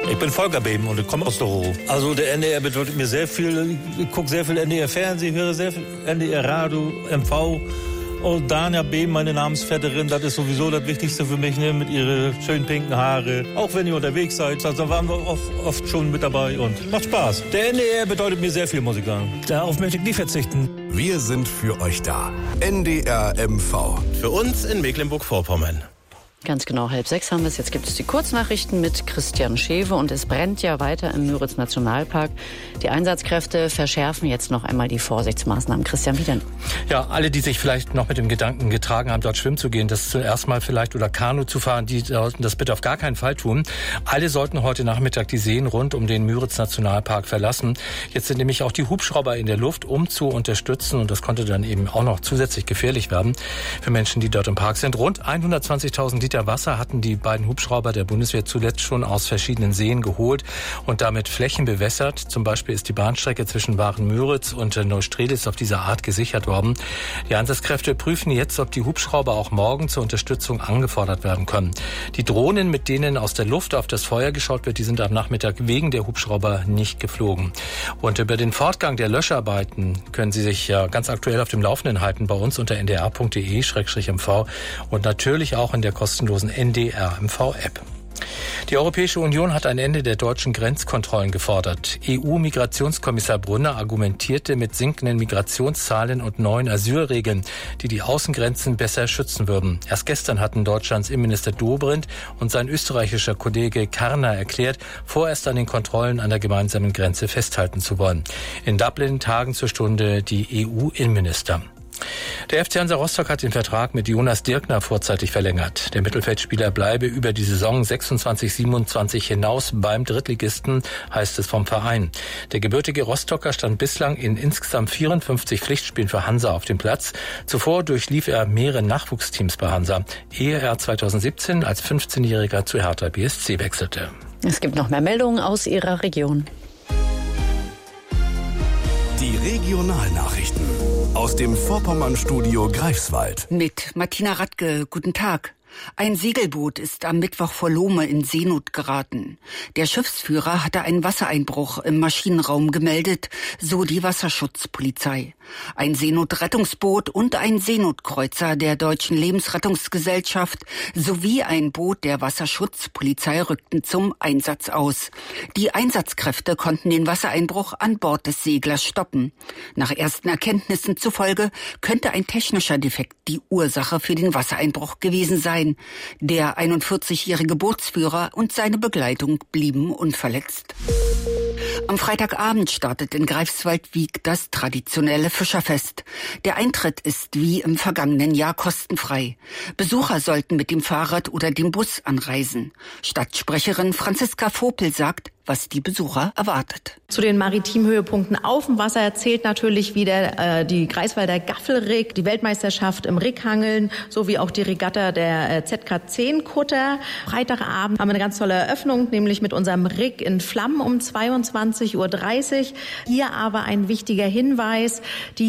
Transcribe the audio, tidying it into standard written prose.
Ich bin Volker Beben und ich komme aus der Ruhr. Also der NDR bedeutet mir sehr viel. Ich gucke sehr viel NDR-Fernsehen, höre sehr viel NDR-Radio, MV. Und Dania Beben, meine Namensvetterin, das ist sowieso das Wichtigste für mich, ne? Mit ihren schönen pinken Haare. Auch wenn ihr unterwegs seid, da waren wir auch oft schon mit dabei und macht Spaß. Der NDR bedeutet mir sehr viel, muss ich sagen. Darauf möchte ich nie verzichten. Wir sind für euch da. NDR MV. Für uns in Mecklenburg-Vorpommern. Ganz genau, 5:30 haben wir es. Jetzt gibt es die Kurznachrichten mit Christian Schewe und es brennt ja weiter im Müritz-Nationalpark. Die Einsatzkräfte verschärfen jetzt noch einmal die Vorsichtsmaßnahmen. Christian, wie denn? Ja, alle, die sich vielleicht noch mit dem Gedanken getragen haben, dort schwimmen zu gehen, das zuerst mal vielleicht oder Kanu zu fahren, die sollten das bitte auf gar keinen Fall tun. Alle sollten heute Nachmittag die Seen rund um den Müritz-Nationalpark verlassen. Jetzt sind nämlich auch die Hubschrauber in der Luft, um zu unterstützen und das konnte dann eben auch noch zusätzlich gefährlich werden für Menschen, die dort im Park sind. Rund 120.000 Liter Wasser hatten die beiden Hubschrauber der Bundeswehr zuletzt schon aus verschiedenen Seen geholt und damit Flächen bewässert. Zum Beispiel ist die Bahnstrecke zwischen Waren-Müritz und Neustrelitz auf diese Art gesichert worden. Die Einsatzkräfte prüfen jetzt, ob die Hubschrauber auch morgen zur Unterstützung angefordert werden können. Die Drohnen, mit denen aus der Luft auf das Feuer geschaut wird, die sind am Nachmittag wegen der Hubschrauber nicht geflogen. Und über den Fortgang der Löscharbeiten können Sie sich ja ganz aktuell auf dem Laufenden halten bei uns unter ndr.de/mv und natürlich auch in der kostenlosen NDR MV-App. Die Europäische Union hat ein Ende der deutschen Grenzkontrollen gefordert. EU-Migrationskommissar Brunner argumentierte mit sinkenden Migrationszahlen und neuen Asylregeln, die die Außengrenzen besser schützen würden. Erst gestern hatten Deutschlands Innenminister Dobrindt und sein österreichischer Kollege Karner erklärt, vorerst an den Kontrollen an der gemeinsamen Grenze festhalten zu wollen. In Dublin tagen zur Stunde die EU-Innenminister. Der FC Hansa Rostock hat den Vertrag mit Jonas Dirkner vorzeitig verlängert. Der Mittelfeldspieler bleibe über die Saison 26/27 hinaus beim Drittligisten, heißt es vom Verein. Der gebürtige Rostocker stand bislang in insgesamt 54 Pflichtspielen für Hansa auf dem Platz. Zuvor durchlief er mehrere Nachwuchsteams bei Hansa, ehe er 2017 als 15-Jähriger zu Hertha BSC wechselte. Es gibt noch mehr Meldungen aus Ihrer Region. Die Regionalnachrichten aus dem Vorpommern-Studio Greifswald. Mit Martina Radke, guten Tag. Ein Segelboot ist am Mittwoch vor Lohme in Seenot geraten. Der Schiffsführer hatte einen Wassereinbruch im Maschinenraum gemeldet, so die Wasserschutzpolizei. Ein Seenotrettungsboot und ein Seenotkreuzer der Deutschen Lebensrettungsgesellschaft sowie ein Boot der Wasserschutzpolizei rückten zum Einsatz aus. Die Einsatzkräfte konnten den Wassereinbruch an Bord des Seglers stoppen. Nach ersten Erkenntnissen zufolge könnte ein technischer Defekt die Ursache für den Wassereinbruch gewesen sein. Der 41-jährige Bootsführer und seine Begleitung blieben unverletzt. Am Freitagabend startet in Greifswald-Wiek das traditionelle Fischerfest. Der Eintritt ist wie im vergangenen Jahr kostenfrei. Besucher sollten mit dem Fahrrad oder dem Bus anreisen. Stadtsprecherin Franziska Vopel sagt, was die Besucher erwartet. Zu den Maritimhöhepunkten auf dem Wasser zählt natürlich wieder die Greifswalder Gaffelrig, die Weltmeisterschaft im Rickhangeln sowie auch die Regatta der ZK10-Kutter. Freitagabend haben wir eine ganz tolle Eröffnung, nämlich mit unserem Rig in Flammen um 22:30 Uhr. Hier aber ein wichtiger Hinweis, die